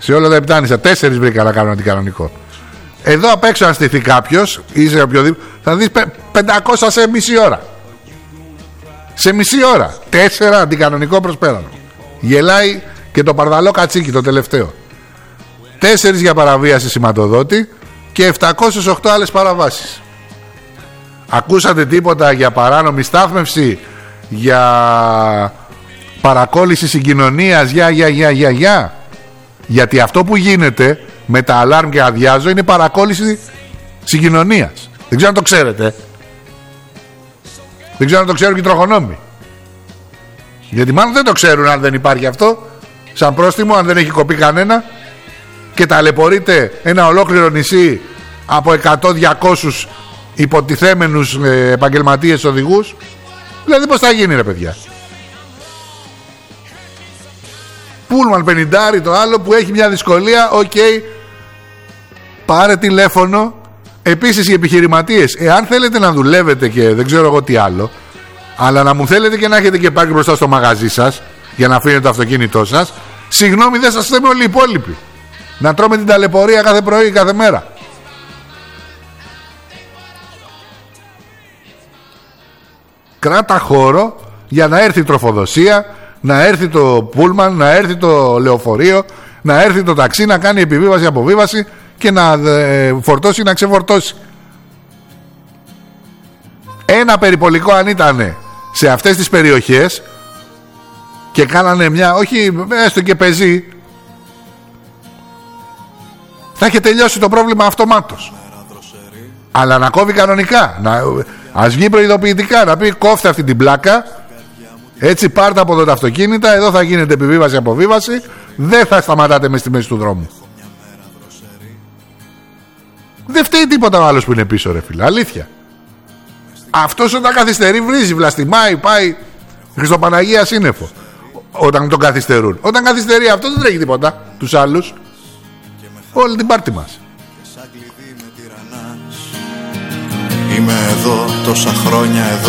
Σε όλα τα επτάνησα 4 βρήκα να κάνουν αντικανονικό. Εδώ απ' έξω αν στηθεί κάποιος ή σε οποιοδήποτε, θα δεις 500 σε μισή ώρα. Σε μισή ώρα 4 αντικανονικό προσπέρανο. Γελάει και το παρδαλό κατσίκι το τελευταίο. 4 για παραβίαση σηματοδότη και 708 άλλες παραβάσεις. Ακούσατε τίποτα για παράνομη στάθμευση, για παρακόλληση συγκοινωνίας, γιατί αυτό που γίνεται με τα αλάρμ και αδειάζω είναι παρακόλληση συγκοινωνίας. Δεν ξέρω αν το ξέρετε. Δεν ξέρω αν το ξέρουν και οι τροχονόμοι. Γιατί μάλλον δεν το ξέρουν αν δεν υπάρχει αυτό σαν πρόστιμο, αν δεν έχει κοπεί κανένα και ταλαιπωρείται ένα ολόκληρο νησί από 100-200 υποτιθέμενους επαγγελματίες οδηγούς. Δηλαδή πως θα γίνει ρε παιδιά? Πούλμαν 50 το άλλο που έχει μια δυσκολία. Οκ, πάρε τηλέφωνο. Επίσης οι επιχειρηματίες, εάν θέλετε να δουλεύετε και δεν ξέρω εγώ τι άλλο, αλλά να μου θέλετε και να έχετε και πάρκινγκ μπροστά στο μαγαζί σας για να αφήνετε το αυτοκίνητό σας, συγγνώμη, δεν σας θέμε όλοι οι υπόλοιποι να τρώμε την ταλαιπωρία κάθε πρωί, κάθε μέρα. Κράτα χώρο για να έρθει η τροφοδοσία, να έρθει το πούλμαν, να έρθει το λεωφορείο, να έρθει το ταξί, να κάνει επιβίβαση-αποβίβαση και να φορτώσει, να ξεφορτώσει. Ένα περιπολικό αν ήταν σε αυτές τις περιοχές και κάνανε μια, όχι έστω και πεζή, θα είχε τελειώσει το πρόβλημα αυτομάτως. Αλλά να κόβει κανονικά, ας βγει προειδοποιητικά, να πει κόφτε αυτή την πλάκα, έτσι πάρτε από εδώ τα αυτοκίνητα, εδώ θα γίνεται επιβίβαση-αποβίβαση, δεν θα σταματάτε μες στη μέση του δρόμου. Δεν φταίει τίποτα ο άλλος που είναι πίσω ρε φίλε, αλήθεια. Αυτός όταν καθυστερεί βρίζει, βλαστημάει, πάει Χριστοπαναγία σύννεφο όταν τον καθυστερούν. Όταν καθυστερεί αυτός δεν τρέχει τίποτα τους άλλους. Όλη την πάρτι μας. Είμαι εδώ τόσα χρόνια εδώ.